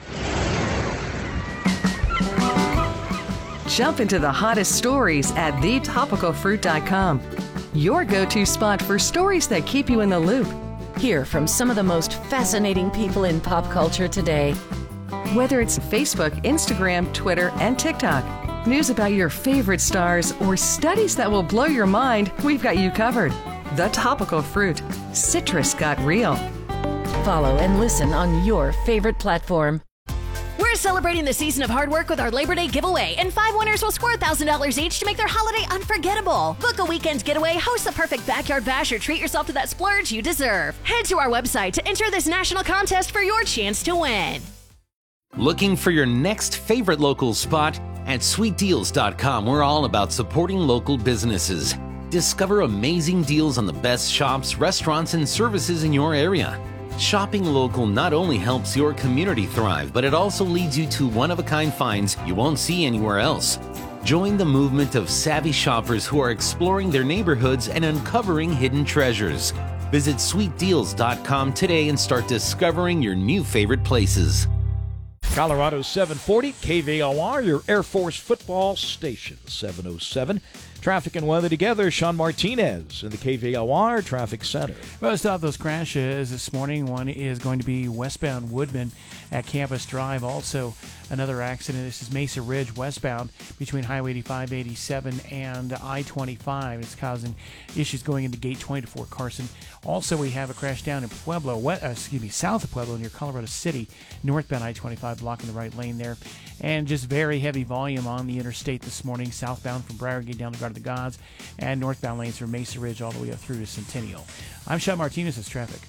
Jump into the hottest stories at thetopicalfruit.com. Your go-to spot for stories that keep you in the loop. Hear from some of the most fascinating people in pop culture today. Whether it's Facebook, Instagram, Twitter, and TikTok, news about your favorite stars, or studies that will blow your mind, we've got you covered. The Topical Fruit. Citrus got real. Follow and listen on your favorite platform.
We're celebrating the season of hard work with our Labor Day giveaway, and 5 winners will score $1,000 each to make their holiday unforgettable. Book a weekend getaway, host the perfect backyard bash, or treat yourself to that splurge you deserve. Head to our website to enter this national contest for your chance to win.
Looking for your next favorite local spot? At sweetdeals.com, we're all about supporting local businesses. Discover amazing deals on the best shops, restaurants, and services in your area. Shopping local not only helps your community thrive, but it also leads you to one-of-a-kind finds you won't see anywhere else. Join the movement of savvy shoppers who are exploring their neighborhoods and uncovering hidden treasures. Visit sweetdeals.com today and start discovering your new favorite places.
Colorado 740, KVOR, your Air Force football station, 707. Traffic and weather together. Sean Martinez in the KVOR Traffic Center.
Most of those crashes this morning. One is going to be westbound Woodman at Campus Drive. Also, another accident. This is Mesa Ridge westbound between Highway 85, 87, and I-25. It's causing issues going into Gate 20 to Fort Carson. Also, we have a crash down in Pueblo, south of Pueblo near Colorado City, northbound I-25, blocking the right lane there. And just very heavy volume on the interstate this morning, southbound from Briargate down to Garden of the Gods, and northbound lanes from Mesa Ridge all the way up through to Centennial. I'm Sean Martinez. It's traffic.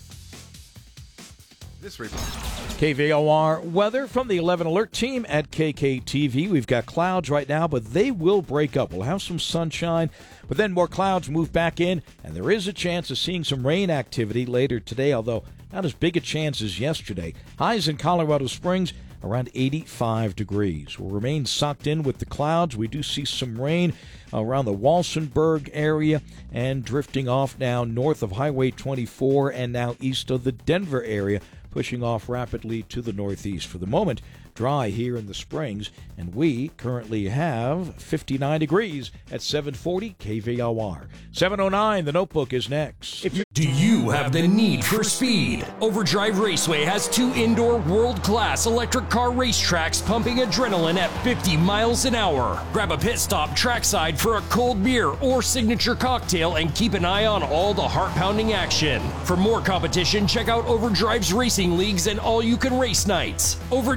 This report. KVOR weather from the 11 Alert team at KKTV. We've got clouds right now, but they will break up. We'll have some sunshine, but then more clouds move back in, and there is a chance of seeing some rain activity later today, although not as big a chance as yesterday. Highs in Colorado Springs around 85 degrees. We'll remain socked in with the clouds. We do see some rain around the Walsenburg area and drifting off now north of Highway 24 and now east of the Denver area, pushing off rapidly to the northeast. For the moment, dry here in the Springs, and we currently have 59 degrees at 740 KVOR. 709, the Notebook is next.
Do you have the need for speed? Overdrive Raceway has 2 indoor world-class electric car racetracks pumping adrenaline at 50 miles an hour. Grab a pit stop trackside for a cold beer or signature cocktail and keep an eye on all the heart-pounding action. For more competition, check out Overdrive's racing leagues and all-you-can-race nights. Overdrive Raceway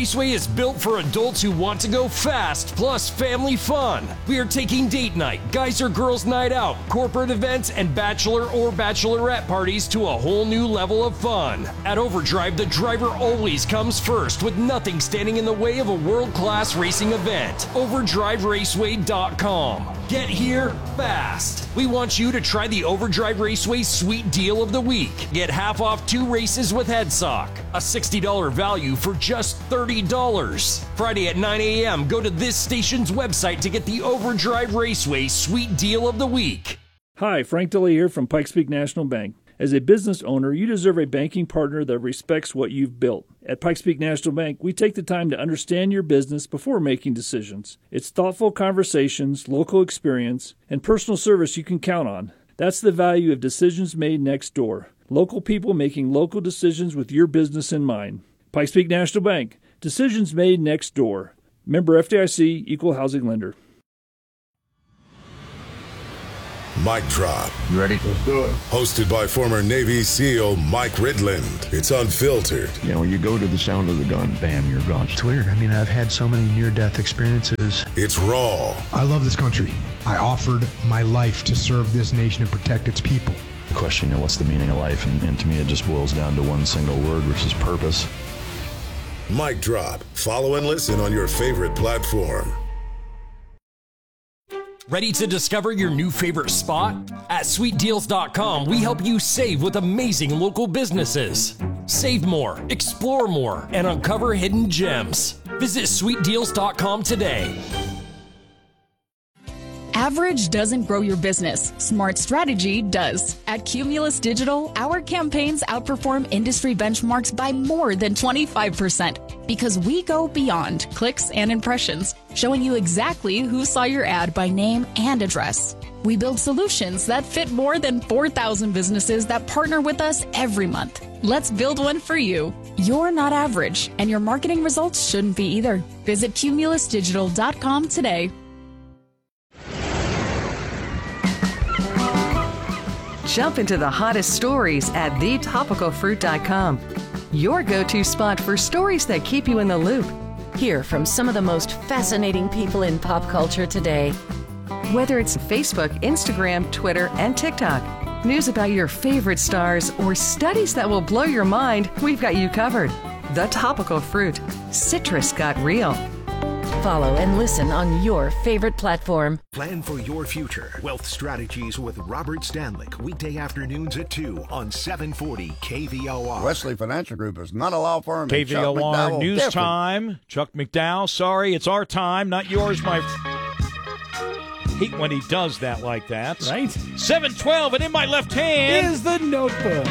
Raceway is built for adults who want to go fast, plus family fun. We are taking date night, guys or girls night out, corporate events, and bachelor or bachelorette parties to a whole new level of fun. At Overdrive, the driver always comes first, with nothing standing in the way of a world-class racing event. OverdriveRaceway.com. Get here fast. We want you to try the Overdrive Raceway Sweet Deal of the Week. Get half off 2 races with HeadSock. A $60 value for just $30. Friday at 9 a.m., go to this station's website to get the Overdrive Raceway Sweet Deal of the Week.
Hi, Frank DeLay here from Pikes Peak National Bank. As a business owner, you deserve a banking partner that respects what you've built. At Pikes Peak National Bank, we take the time to understand your business before making decisions. It's thoughtful conversations, local experience, and personal service you can count on. That's the value of decisions made next door. Local people making local decisions with your business in mind. Pikes Peak National Bank. Decisions made next door. Member FDIC, Equal Housing Lender.
Mic Drop.
You ready? Let's do it.
Hosted by former Navy SEAL Mike Ridland. It's unfiltered.
You know, when you go to the sound of the gun, bam, you're gone.
It's weird. I mean, I've had so many near-death experiences.
It's raw.
I love this country. I offered my life to serve this nation and protect its people.
The question, what's the meaning of life? And to me, it just boils down to one single word, which is purpose.
Mic Drop. Follow and listen on your favorite platform.
Ready to discover your new favorite spot? At SweetDeals.com, we help you save with amazing local businesses. Save more, explore more, and uncover hidden gems. Visit SweetDeals.com today.
Average doesn't grow your business. Smart strategy does. At Cumulus Digital, our campaigns outperform industry benchmarks by more than 25% because we go beyond clicks and impressions, showing you exactly who saw your ad by name and address. We build solutions that fit more than 4,000 businesses that partner with us every month. Let's build one for you. You're not average, and your marketing results shouldn't be either. Visit cumulusdigital.com today.
Jump into the hottest stories at thetopicalfruit.com. Your go-to spot for stories that keep you in the loop. Hear from some of the most fascinating people in pop culture today. Whether it's Facebook, Instagram, Twitter, and TikTok, news about your favorite stars, or studies that will blow your mind, we've got you covered. The Topical Fruit. Citrus got real. Follow and listen on your favorite platform.
Plan for your future. Wealth Strategies with Robert Stanlick. Weekday afternoons at 2 on 740 KVOR.
Wesley Financial Group is not a law firm.
KVOR News different. Time. Chuck McDowell. Sorry, it's our time, not yours, my hate when he does that like that.
Right?
7:12, and in my left hand
is the notebook.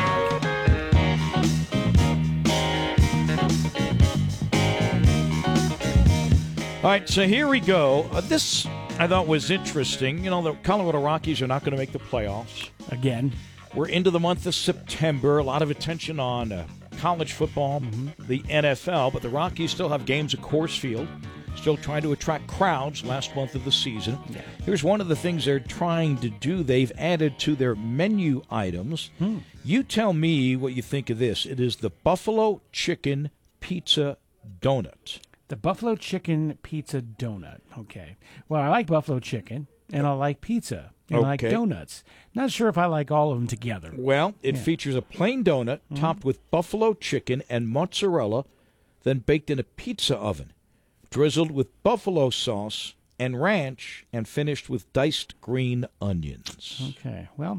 All right, so here we go. This I thought was interesting. You know, the Colorado Rockies are not going to make the playoffs.
Again.
We're into the month of September. A lot of attention on college football, the NFL, but the Rockies still have games at Coors Field, still trying to attract crowds last month of the season. Yeah. Here's one of the things they're trying to do. They've added to their menu items. You tell me what you think of this. It is the Buffalo Chicken Pizza Donut.
The Buffalo Chicken Pizza Donut. Okay. Well, I like buffalo chicken, and I like pizza, and I like donuts. Not sure if I like all of them together.
Well, it features a plain donut topped with buffalo chicken and mozzarella, then baked in a pizza oven, drizzled with buffalo sauce and ranch, and finished with diced green onions.
Okay. Well,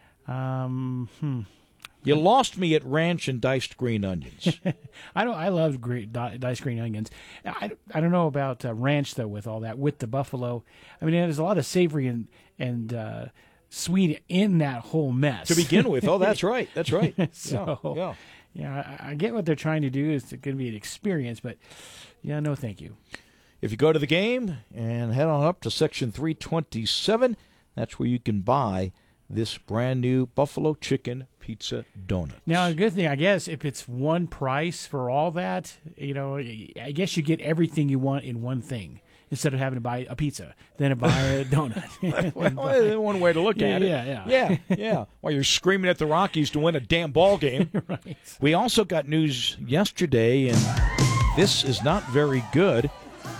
You lost me at ranch and diced green onions.
I love diced green onions. I don't know about ranch though. With all that, with the buffalo, I mean, there's a lot of savory and sweet in that whole mess
to begin with. Oh, that's right. That's right.
So, yeah, I get what they're trying to do. It's going to be an experience, but yeah, no, thank you.
If you go to the game and head on up to section 327, that's where you can buy this brand new Buffalo Chicken Pizza Donut.
Now, a good thing, I guess, if it's one price for all that, you know, I guess you get everything you want in one thing instead of having to buy a pizza, then to buy a donut.
Well, one way to look at it. Yeah. While you're screaming at the Rockies to win a damn ball game.
Right.
We also got news yesterday, and this is not very good.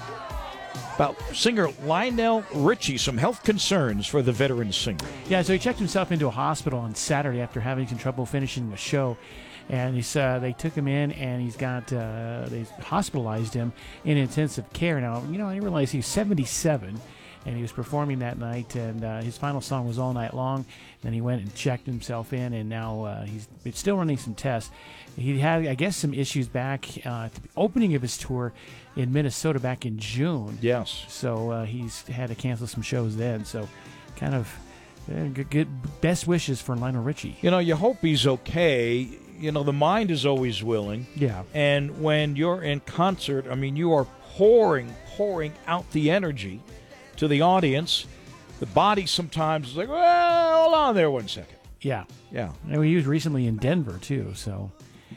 About singer Lionel Richie, some health concerns for the veteran singer.
Yeah, so he checked himself into a hospital on Saturday after having some trouble finishing the show. And they took him in, and they hospitalized him in intensive care. Now, I didn't realize he's 77, and he was performing that night, and his final song was All Night Long. Then he went and checked himself in, and now he's still running some tests. He had, I guess, some issues back at the opening of his tour in Minnesota back in June.
Yes.
So he's had to cancel some shows then. So kind of good best wishes for Lionel Richie.
You hope he's okay. The mind is always willing.
Yeah.
And when you're in concert, you are pouring out the energy to the audience. The body sometimes is like, well, hold on there 1 second.
Yeah.
Yeah.
And he was recently in Denver, too. So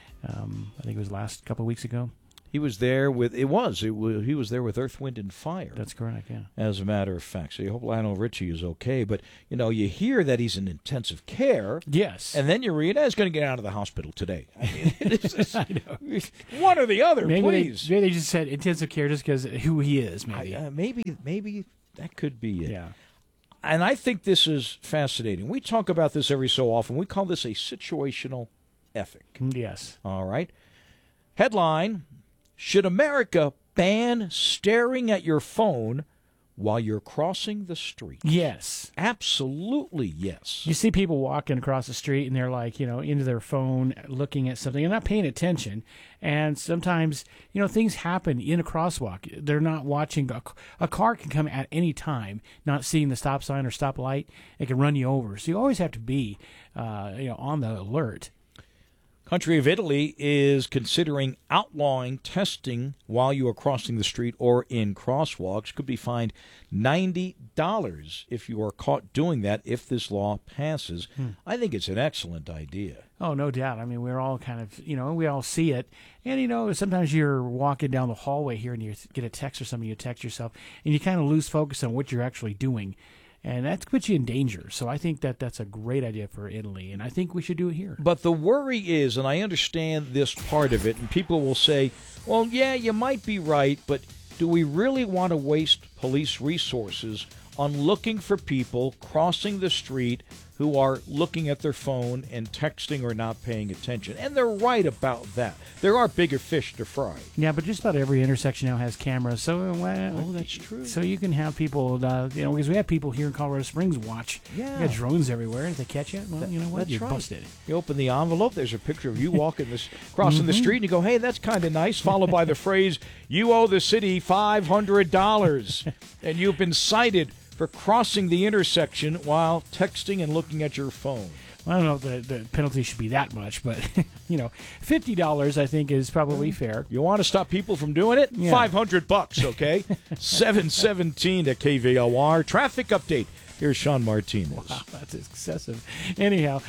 I think it was last couple of weeks ago.
He was there with, he was there with Earth, Wind, and Fire.
That's correct, yeah.
As a matter of fact. So you hope Lionel Richie is okay. But, you hear that he's in intensive care.
Yes.
And then you read, he's going to get out of the hospital today. I know. One or the other, please.
Maybe they just said intensive care just because who he is, maybe.
Maybe that could be it.
Yeah.
And I think this is fascinating. We talk about this every so often. We call this a situational ethic.
Yes.
All right. Headline, should America ban staring at your phone while you're crossing the street?
Yes.
Absolutely yes.
You see people walking across the street and they're like, into their phone looking at something and not paying attention. And sometimes, things happen in a crosswalk. They're not watching. A car can come at any time, not seeing the stop sign or stop light. It can run you over. So you always have to be, on the alert.
Country of Italy is considering outlawing testing while you are crossing the street or in crosswalks. Could be fined $90 if you are caught doing that if this law passes. I think it's an excellent idea.
Oh, no doubt. We're all kind of, we all see it. And, sometimes you're walking down the hallway here and you get a text or something, you text yourself, and you kind of lose focus on what you're actually doing. And that puts you in danger. So I think that's a great idea for Italy, and I think we should do it here.
But the worry is, and I understand this part of it, and people will say, well, yeah, you might be right, but do we really want to waste police resources on looking for people crossing the street who are looking at their phone and texting or not paying attention? And they're right about that. There are bigger fish to fry.
Yeah, but just about every intersection now has cameras. So,
that's true.
So you can have people, because we have people here in Colorado Springs watch.
Yeah.
We got drones everywhere. If they catch you, well, you know what?
That's
You're
right.
busted.
You open the envelope, there's a picture of you walking crossing the street, and you go, hey, that's kind of nice, followed by the phrase, you owe the city $500, and you've been cited for crossing the intersection while texting and looking at your phone.
I don't know if the penalty should be that much, but, $50 I think is probably fair.
You want to stop people from doing it?
Yeah.
$500, okay? 7:17 at KVOR. Traffic update. Here's Sean Martinez.
Wow, that's excessive. Anyhow,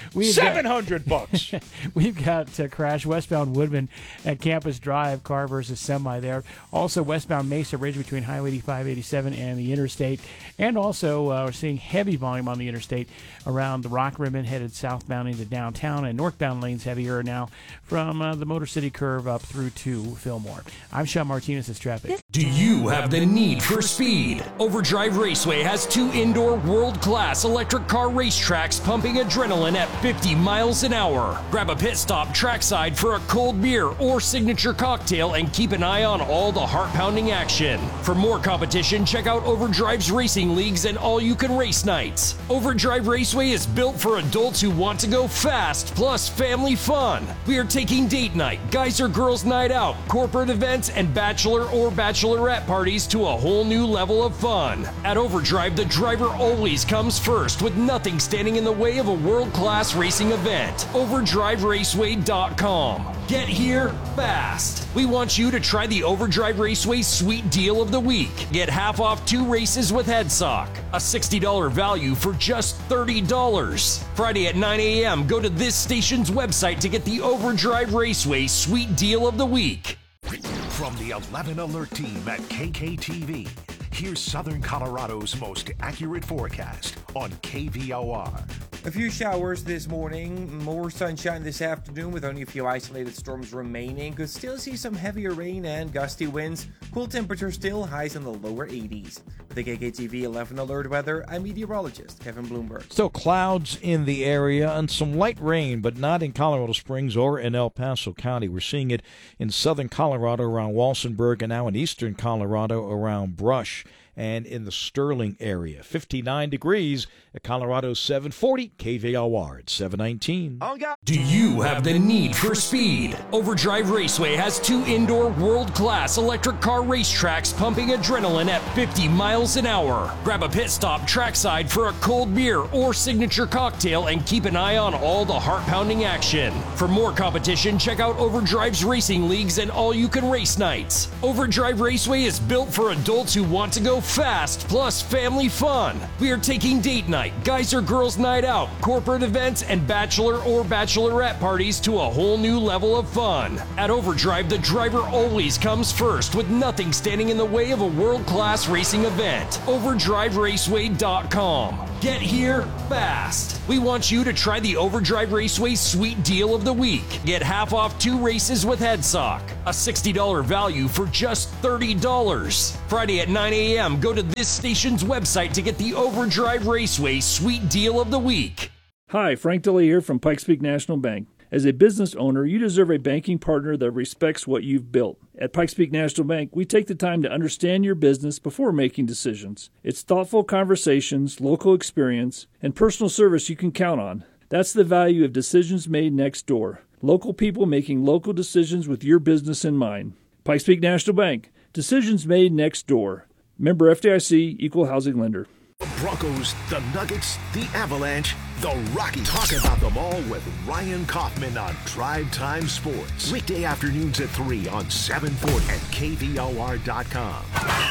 $700.
We've got crash westbound Woodman at Campus Drive, car versus semi there. Also westbound Mesa Ridge between Highway 85, 87 and the interstate. And also we're seeing heavy volume on the interstate around the Rock Ribbon headed southbound into downtown, and northbound lanes heavier now from the Motor City curve up through to Fillmore. I'm Sean Martinez. It's traffic.
Do you have the need for speed? Overdrive Raceway has 2 indoor world-class electric car racetracks pumping adrenaline at 50 miles an hour. Grab a pit stop trackside for a cold beer or signature cocktail and keep an eye on all the heart-pounding action. For more competition, check out Overdrive's racing leagues and all-you-can-race nights. Overdrive Raceway is built for adults who want to go fast, plus family fun. We are taking date night, guys or girls night out, corporate events, and bachelor or bachelorette parties to a whole new level of fun. At Overdrive, the driver always comes first, with nothing standing in the way of a world-class racing event. OverdriveRaceway.com. Get here fast. We want you to try the Overdrive Raceway Sweet Deal of the Week. Get half off 2 races with HeadSock. A $60 value for just $30. Friday at 9 a.m., go to this station's website to get the Overdrive Raceway Sweet Deal of the Week.
From the 11 Alert team at KKTV, here's Southern Colorado's most accurate forecast on KVOR.
A few showers this morning, more sunshine this afternoon with only a few isolated storms remaining. Could still see some heavier rain and gusty winds. Cool temperatures still, highs in the lower 80s. With the KKTV 11 alert weather, I'm meteorologist Kevin Bloomberg.
Still clouds in the area and some light rain, but not in Colorado Springs or in El Paso County. We're seeing it in southern Colorado around Walsenburg and now in eastern Colorado around Brush and in the Sterling area. 59 degrees at Colorado 740, KVLR at 719.
Do you have the need for speed? Overdrive Raceway has 2 indoor world-class electric car racetracks pumping adrenaline at 50 miles an hour. Grab a pit stop trackside for a cold beer or signature cocktail and keep an eye on all the heart-pounding action. For more competition, check out Overdrive's racing leagues and all-you-can race nights. Overdrive Raceway is built for adults who want to go fast plus family fun. We are taking date night, guys or girls night out, corporate events, and bachelor or bachelorette parties to a whole new level of fun. At Overdrive, the driver always comes first with nothing standing in the way of a world-class racing event. OverdriveRaceway.com. Get here fast. We want you to try the Overdrive Raceway Sweet Deal of the Week. Get half off 2 races with HeadSock. A $60 value for just $30. Friday at 9 a.m., go to this station's website to get the Overdrive Raceway Sweet Deal of the Week.
Hi, Frank DeLay here from Pikes Peak National Bank. As a business owner, you deserve a banking partner that respects what you've built. At Pikes Peak National Bank, we take the time to understand your business before making decisions. It's thoughtful conversations, local experience, and personal service you can count on. That's the value of decisions made next door. Local people making local decisions with your business in mind. Pikes Peak National Bank. Decisions made next door. Member FDIC, Equal Housing Lender.
The Broncos, the Nuggets, the Avalanche, the Rockies. Talk about them all with Ryan Kaufman on Drive Time Sports. Weekday afternoons at 3 on 740 and KVLR.com.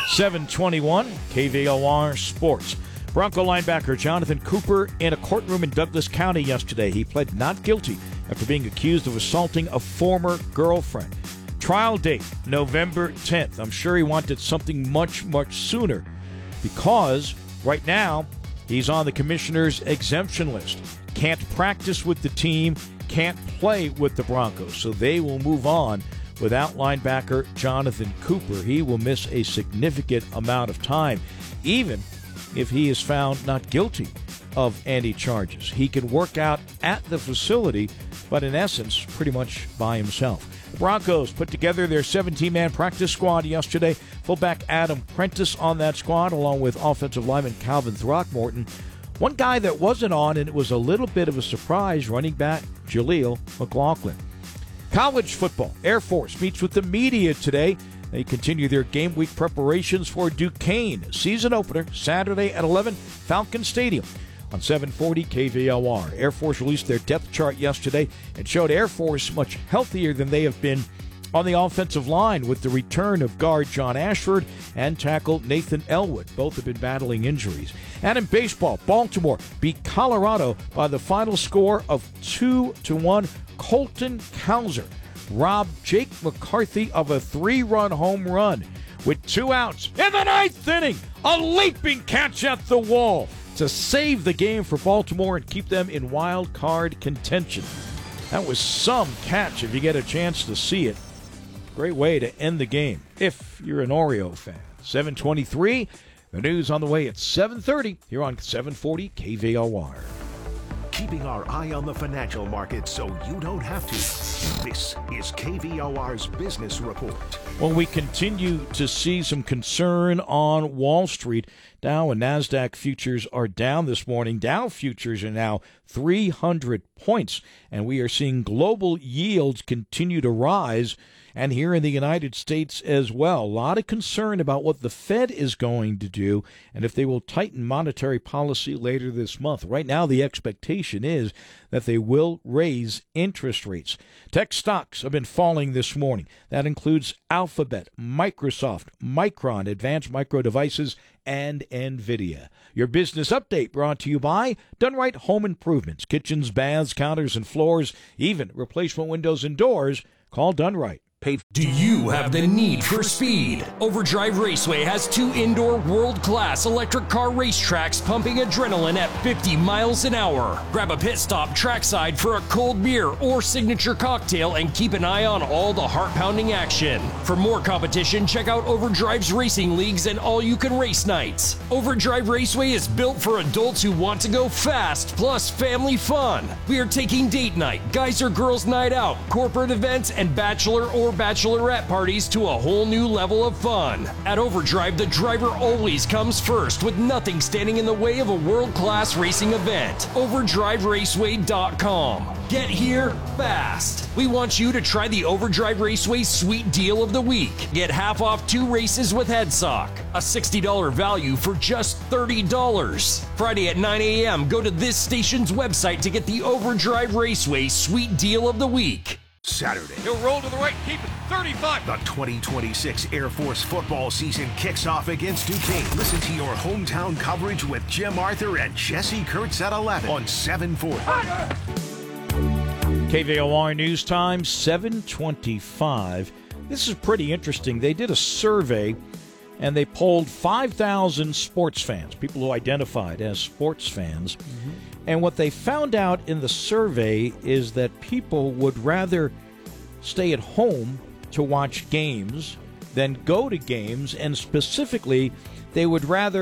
721, KVLR Sports. Bronco linebacker Jonathan Cooper in a courtroom in Douglas County yesterday. He pled not guilty after being accused of assaulting a former girlfriend. Trial date, November 10th. I'm sure he wanted something much, much sooner because right now he's on the commissioner's exemption list. Can't practice with the team, can't play with the Broncos. So they will move on without linebacker Jonathan Cooper. He will miss a significant amount of time, even if he is found not guilty of any charges. He can work out at the facility, but in essence, pretty much by himself. The Broncos put together their 17-man practice squad yesterday. Fullback Adam Prentice on that squad, along with offensive lineman Calvin Throckmorton. One guy that wasn't on, and it was a little bit of a surprise, running back Jaleel McLaughlin. College football. Air Force meets with the media today. They continue their game week preparations for Duquesne. Season opener, Saturday at 11, Falcon Stadium. On 740 KVLR. Air Force released their depth chart yesterday and showed Air Force much healthier than they have been on the offensive line with the return of guard John Ashford and tackle Nathan Elwood. Both have been battling injuries. And in baseball, Baltimore beat Colorado by the final score of 2-1. Colton Cowser robbed Jake McCarthy of a 3-run home run with 2 outs in the 9th inning. A leaping catch at the wall to save the game for Baltimore and keep them in wild card contention. That was some catch if you get a chance to see it. Great way to end the game if you're an Oreo fan. 7:23, the news on the way at 7:30 here on 740 KVLR.
Keeping our eye on the financial markets so you don't have to. This is KVLR's Business Report.
Well, we continue to see some concern on Wall Street. Dow and NASDAQ futures are down this morning. Dow futures are now 300 points, and we are seeing global yields continue to rise, and here in the United States as well. A lot of concern about what the Fed is going to do and if they will tighten monetary policy later this month. Right now, the expectation is that they will raise interest rates. Tech stocks have been falling this morning. That includes Alphabet, Microsoft, Micron, Advanced Micro Devices, and NVIDIA. Your business update brought to you by Dunright Home Improvements. Kitchens, baths, counters, and floors, even replacement windows and doors. Call Dunright.
Do you have the need for speed? Overdrive Raceway has 2 indoor world-class electric car racetracks pumping adrenaline at 50 miles an hour. Grab a pit stop trackside for a cold beer or signature cocktail and keep an eye on all the heart-pounding action. For more competition, check out Overdrive's racing leagues and all-you-can race nights. Overdrive Raceway is built for adults who want to go fast, plus family fun. We are taking date night, guys or girls night out, corporate events, and bachelor or bachelorette parties to a whole new level of fun. At Overdrive, the driver always comes first, with nothing standing in the way of a world-class racing event. OverdriveRaceway.com. Get here fast. We want you to try the Overdrive Raceway Sweet Deal of the Week. Get half off 2 races with HeadSock. A $60 value for just $30. Friday at 9 a.m., go to this station's website to get the Overdrive Raceway Sweet Deal of the Week.
Saturday.
He'll roll to the right, keep it 35.
The 2026 Air Force football season kicks off against Duquesne. Listen to your hometown coverage with Jim Arthur and Jesse Kurtz at 11 on 740.
KVOR News Time, 7:25. This is pretty interesting. They did a survey, and they polled 5,000 sports fans, people who identified as sports fans. And what they found out in the survey is that people would rather stay at home to watch games than go to games, and specifically, they would rather